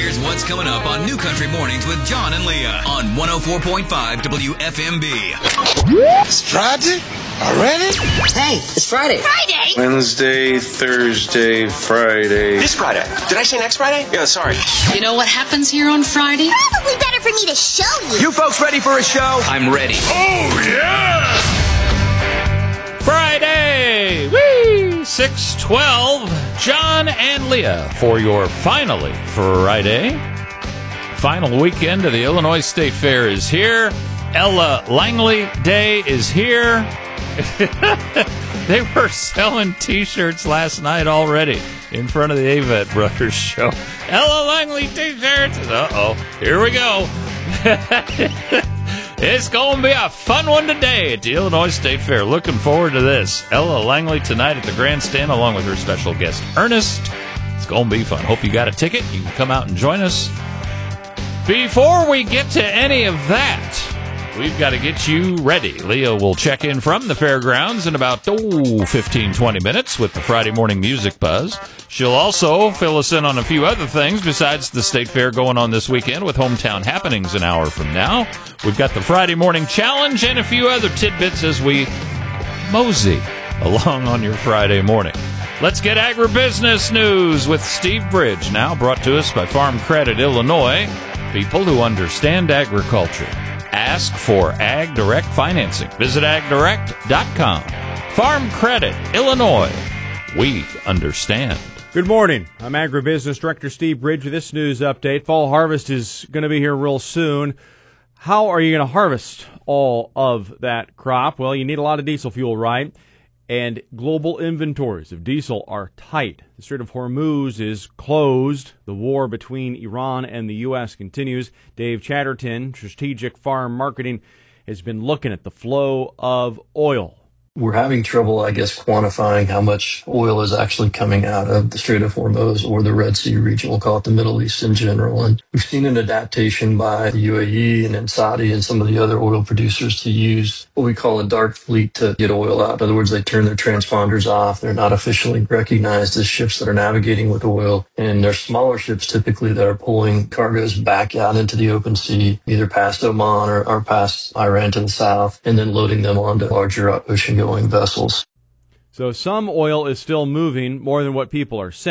Here's what's coming up on New Country Mornings with John and Leah on 104.5 WFMB. It's Friday? Already? Hey, it's Friday. Friday? Wednesday, Thursday, Friday. This Friday. Did I say next Friday? Yeah, sorry. You know what happens here on Friday? Probably better for me to show you. You folks ready for a show? I'm ready. Oh, yeah! Friday! Whee! 6:12. John and Leah for your Finally Friday. Final weekend of the Illinois State Fair is here. Ella Langley Day is here. They were selling T-shirts last night already in front of the Avett Brothers show. Ella Langley T-shirts. Uh-oh. Here we go. It's going to be a fun one today at the Illinois State Fair. Looking forward to this. Ella Langley tonight at the grandstand along with her special guest, Ernest. It's going to be fun. Hope you got a ticket. You can come out and join us. Before we get to any of that, we've got to get you ready. Leah will check in from the fairgrounds in about 15-20 minutes with the Friday morning music buzz. She'll also fill us in on a few other things besides the State Fair going on this weekend with Hometown Happenings an hour from now. We've got the Friday morning challenge and a few other tidbits as we mosey along on your Friday morning. Let's get agribusiness news with Steve Bridge, now brought to us by Farm Credit Illinois. People who understand agriculture. Ask for Ag Direct financing. Visit agdirect.com. Farm Credit Illinois. We understand. Good morning. I'm Agribusiness Director Steve Bridge with this news update. Fall harvest is going to be here real soon. How are you going to harvest all of that crop? Well, you need a lot of diesel fuel, right? And global inventories of diesel are tight. The Strait of Hormuz is closed. The war between Iran and the U.S. continues. Dave Chatterton, Strategic Farm Marketing, has been looking at the flow of oil. We're having trouble, I guess, quantifying how much oil is actually coming out of the Strait of Hormuz or the Red Sea region. We'll call it the Middle East in general. And we've seen an adaptation by the UAE and then Saudi and some of the other oil producers to use what we call a dark fleet to get oil out. In other words, they turn their transponders off. They're not officially recognized as ships that are navigating with oil. And they're smaller ships typically that are pulling cargoes back out into the open sea, either past Oman or past Iran to the south, and then loading them onto larger ocean vessels. So some oil is still moving more than what people are saying.